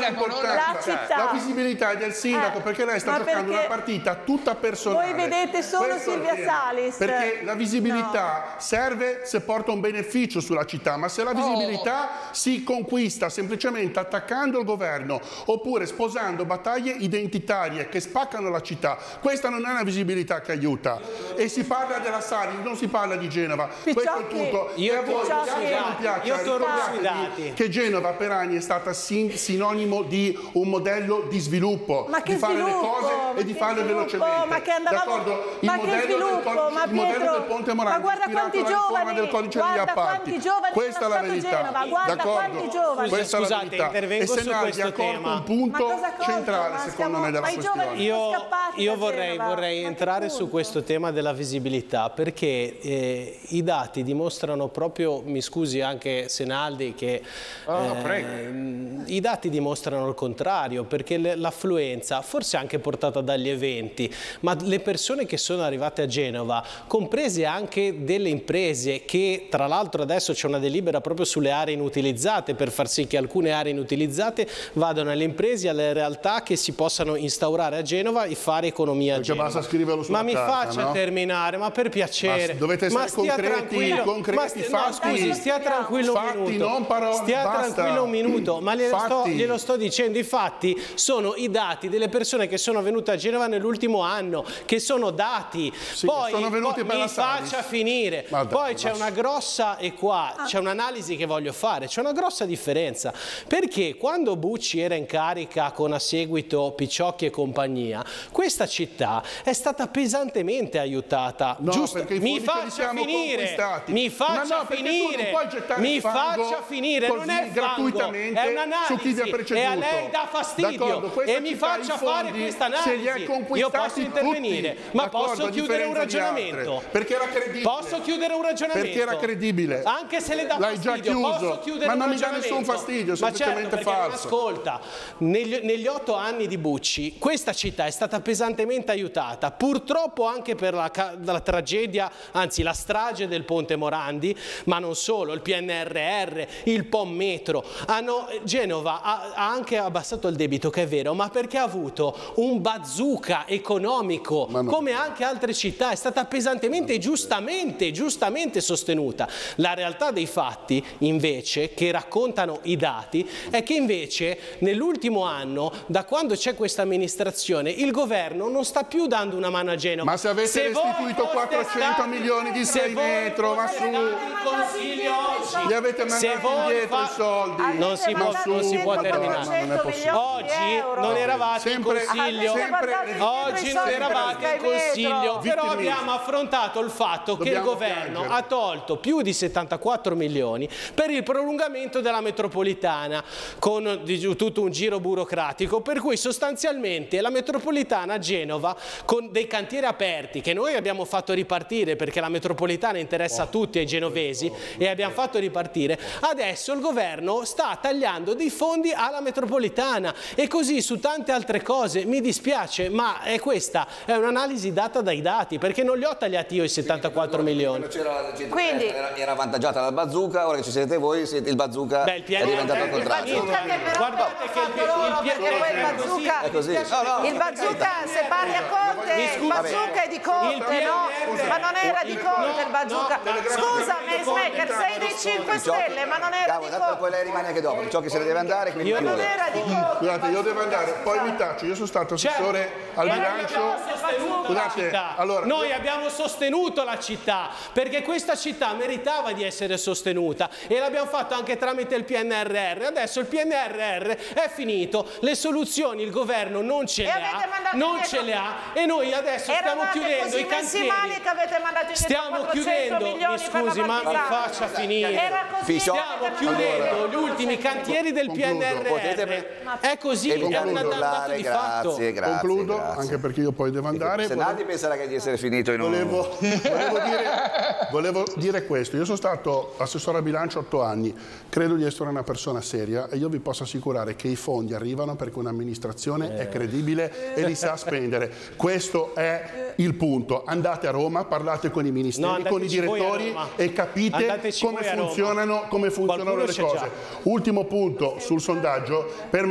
La visibilità è del sindaco, perché lei sta giocando una partita tutta personale. Voi vedete solo Silvia Salis. Perché la visibilità serve se porta un beneficio sulla città, ma se la visibilità si conquista semplicemente attaccando il governo oppure sposando battaglie identitarie che spaccano la città, questa non è una visibilità che aiuta. E si parla della Salis, non si parla di Genova. Questo è il punto. E a voi non piace che Genova per anni è stata sinonimo di un modello di sviluppo, di fare le cose e di farle velocemente. D'accordo? Il modello del Ponte Morandi è ispirato alla riforma del codice degli appalti. Questa è la verità. D'accordo? Questa è la verità. E Senaldi ha colto un punto centrale secondo me della questione. Io vorrei entrare su questo tema della visibilità, perché i dati dimostrano proprio, mi scusi anche Senaldi, che i dati dimostrano il contrario, perché l'affluenza, forse anche portata dagli eventi, ma le persone che sono arrivate a Genova, comprese anche delle imprese, che tra l'altro adesso c'è una delibera proprio sulle aree inutilizzate per far sì che alcune aree inutilizzate vadano alle imprese e alle realtà che si possano instaurare a Genova e fare economia a Genova. Basta scriverlo sulla carta, mi faccia terminare, ma per piacere. Dovete essere concreti, fatti. Stia tranquillo un minuto. Non parole, stia tranquillo un minuto, ma glielo sto dicendo. I fatti sono i dati delle persone che sono venute a Genova nell'ultimo anno, che sono dati. Sì, poi mi faccia finire. Poi c'è una grossa, e qua c'è un'analisi che voglio fare, c'è una grossa differenza, perché quando Bucci era in carica con a seguito Picciocchi e compagnia, questa città è stata pesantemente aiutata. Mi faccia finire, mi faccia finire, non è gratuitamente è un'analisi, e a lei dà fastidio e mi faccia fare questa analisi. Io posso intervenire, ma posso chiudere un ragionamento? Perché era credibile. Posso chiudere un ragionamento? Perché era credibile. Anche se le dà fastidio, posso chiudere un ragionamento? Ma non mi dà nessun fastidio, semplicemente falso. Ascolta, negli 8 anni di Bucci questa città è stata pesantemente aiutata, purtroppo anche per la tragedia, anzi la strage del Ponte Morandi, ma non solo, il PNRR, il POM metro. Genova ha anche abbassato il debito, che è vero, ma perché ha avuto un bazooka economico, come anche altre città, è stata pesantemente e giustamente sostenuta. La realtà dei fatti, invece, che raccontano i dati, è che invece nell'ultimo anno, da quando c'è questa amministrazione, il governo non sta più dando una mano a Genova. Ma se avete restituito 400 milioni di 6 metro, ma su, gli avete mandato indietro i soldi. Non si può terminare. Oggi non eravate in consiglio, oggi non eravate in consiglio, però abbiamo affrontato il fatto che il governo ha tolto più di 74 milioni per il prolungamento della metropolitana, con tutto un giro burocratico, per cui sostanzialmente la metropolitana a Genova, con dei cantieri aperti che noi abbiamo fatto ripartire, perché la metropolitana interessa a tutti, ai genovesi, e abbiamo fatto ripartire, adesso il governo sta tagliando dei fondi alla metropolitana, e così su tante altre cose. Mi dispiace, ma questa è un'analisi data dai dati, perché non li ho tagliati io i 74 milioni. Quindi era avvantaggiata dal bazooka, ora che ci siete voi, il bazooka è diventato il contrario. Guardate che è così. Il bazooka, se parli a Conte, il bazooka è di Conte, no? Ma non era di Conte il bazooka. Scusa, Merismaker, sei dei 5 Stelle, ma non era di Conte. Poi lei rimane anche dopo, ciò che se ne deve andare, quindi non era di Conte. Scusate, io devo andare, poi mi taccio, io sono stato assessore al bilancio. Scusate, allora, noi abbiamo sostenuto la città, perché questa città meritava di essere sostenuta, e l'abbiamo fatto anche tramite il PNRR. Adesso il PNRR è finito, le soluzioni il governo non ce le ha, e noi adesso stiamo chiudendo i cantieri. Stiamo chiudendo, mi scusi, ma mi faccia finire. Stiamo chiudendo gli ultimi cantieri del PNRR. È così, è un dato di fatto. Concludo, anche perché io poi devo andare. Senaldi penserà di essere finito in un... Volevo dire questo. Io sono stato assessore al bilancio 8 anni, credo di essere una persona seria, e io vi posso assicurare che i fondi arrivano perché un'amministrazione è credibile e li sa spendere. Questo è il punto. Andate a Roma, parlate con i ministeri, con i direttori, e capite come funzionano le cose. Ultimo punto sul sondaggio. Per